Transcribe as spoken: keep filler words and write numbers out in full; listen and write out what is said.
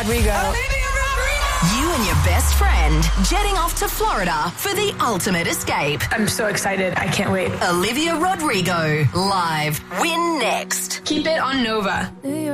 Rodrigo. You and your best friend jetting off to Florida for the ultimate escape. I'm so excited. I can't wait. Olivia Rodrigo, live. Win next. Keep it on Nova.